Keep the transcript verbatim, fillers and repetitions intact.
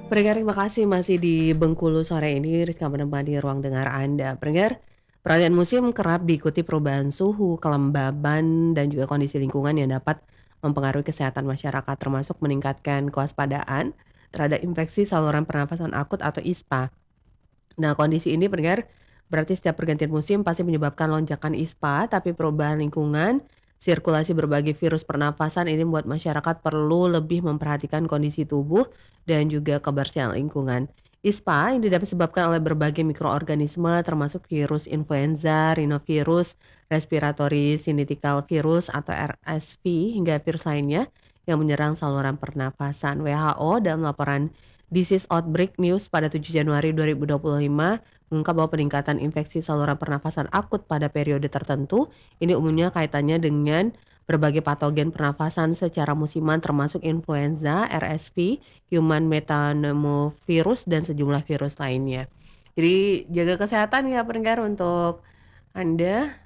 Pendengar, terima kasih masih di Bengkulu sore ini, Rizka menemani ruang dengar Anda. Pendengar, peralihan musim kerap diikuti perubahan suhu, kelembaban, dan juga kondisi lingkungan yang dapat mempengaruhi kesehatan masyarakat, termasuk meningkatkan kewaspadaan terhadap infeksi saluran pernafasan akut atau I S P A. Nah, kondisi ini pendengar, berarti setiap pergantian musim pasti menyebabkan lonjakan I S P A, tapi perubahan lingkungan, sirkulasi berbagai virus pernafasan ini membuat masyarakat perlu lebih memperhatikan kondisi tubuh dan juga kebersihan lingkungan. I S P A ini dapat disebabkan oleh berbagai mikroorganisme termasuk virus influenza, rhinovirus, respiratory syncytial virus atau R S V hingga virus lainnya yang menyerang saluran pernafasan. W H O dalam laporan Disease Outbreak News pada tujuh Januari dua ribu dua puluh lima mengungkap bahwa peningkatan infeksi saluran pernafasan akut pada periode tertentu ini umumnya kaitannya dengan berbagai patogen pernafasan secara musiman termasuk influenza, R S V, human metapneumovirus dan sejumlah virus lainnya. Jadi jaga kesehatan ya pendengar untuk Anda.